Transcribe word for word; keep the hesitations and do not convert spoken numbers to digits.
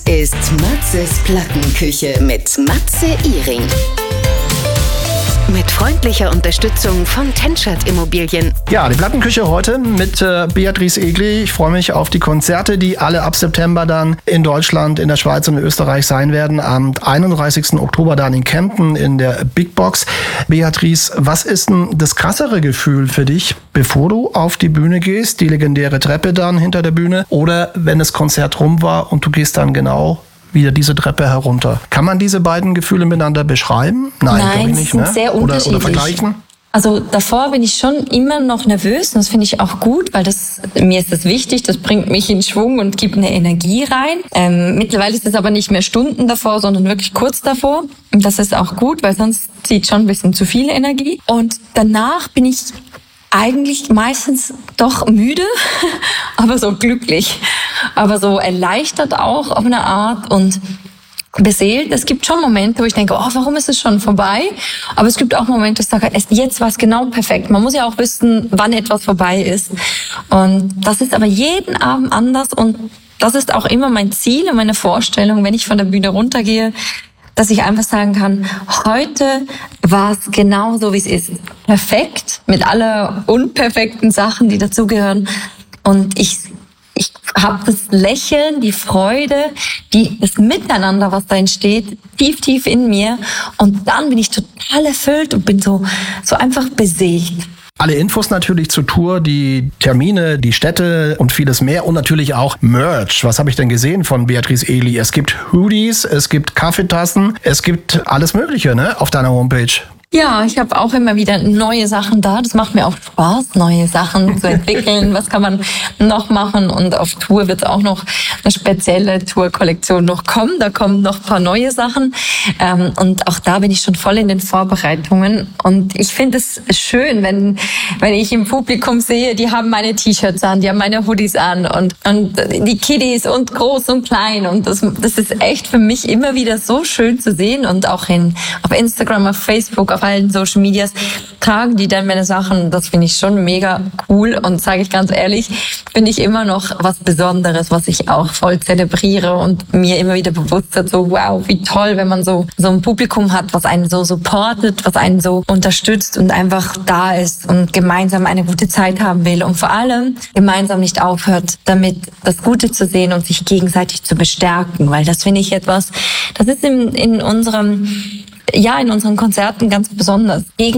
ist Matzes Plattenküche mit Matze Ihring. Mit freundlicher Unterstützung von Tenschert Immobilien. Ja, die Plattenküche heute mit äh, Beatrice Egli. Ich freue mich auf die Konzerte, die alle ab September dann in Deutschland, in der Schweiz und in Österreich sein werden. Am einunddreißigsten Oktober dann in Kempten in der Big Box. Beatrice, was ist denn das krassere Gefühl für dich, bevor du auf die Bühne gehst, die legendäre Treppe dann hinter der Bühne, oder wenn das Konzert rum war und du gehst dann genau wieder diese Treppe herunter? Kann man diese beiden Gefühle miteinander beschreiben? Nein, Nein, glaube ich nicht. sind Ne? sehr oder, unterschiedlich. Oder vergleichen? Also davor bin ich schon immer noch nervös und das finde ich auch gut, weil das mir ist das wichtig, das bringt mich in Schwung und gibt eine Energie rein. Ähm, mittlerweile ist es aber nicht mehr Stunden davor, sondern wirklich kurz davor. Und das ist auch gut, weil sonst zieht schon ein bisschen zu viel Energie. Und danach bin ich eigentlich meistens doch müde, aber so glücklich, aber so erleichtert auch auf eine Art und beseelt. Es gibt schon Momente, wo ich denke, oh, warum ist es schon vorbei? Aber es gibt auch Momente, wo ich sage, jetzt war es genau perfekt. Man muss ja auch wissen, wann etwas vorbei ist. Und das ist aber jeden Abend anders und das ist auch immer mein Ziel und meine Vorstellung, wenn ich von der Bühne runtergehe, dass ich einfach sagen kann, heute war es genau so, wie es ist. Perfekt, mit aller unperfekten Sachen, die dazugehören. Und ich ich habe das Lächeln, die Freude, die, das Miteinander, was da entsteht, tief, tief in mir. Und dann bin ich total erfüllt und bin so, so einfach beseelt. Alle Infos natürlich zur Tour, die Termine, die Städte und vieles mehr und natürlich auch Merch. Was habe ich denn gesehen von Beatrice Egli? Es gibt Hoodies, es gibt Kaffeetassen, es gibt alles Mögliche, ne, auf deiner Homepage. Ja, ich habe auch immer wieder neue Sachen da. Das macht mir auch Spaß, neue Sachen zu entwickeln. Was kann man noch machen? Und auf Tour wird auch noch eine spezielle Tour-Kollektion noch kommen. Da kommen noch ein paar neue Sachen. Und auch da bin ich schon voll in den Vorbereitungen. Und ich finde es schön, wenn wenn ich im Publikum sehe, die haben meine T-Shirts an, die haben meine Hoodies an und und die Kiddies und groß und klein. Und das das ist echt für mich immer wieder so schön zu sehen. Und auch in auf Instagram, auf Facebook, auf allen Social Medias tragen die dann meine Sachen. Das finde ich schon mega cool und sage ich ganz ehrlich, finde ich immer noch was Besonderes, was ich auch voll zelebriere und mir immer wieder bewusst wird, so wow, wie toll, wenn man so so ein Publikum hat, was einen so supportet, was einen so unterstützt und einfach da ist und gemeinsam eine gute Zeit haben will und vor allem gemeinsam nicht aufhört, damit das Gute zu sehen und sich gegenseitig zu bestärken, weil das finde ich etwas, das ist in, in unserem ja, in unseren Konzerten ganz besonders.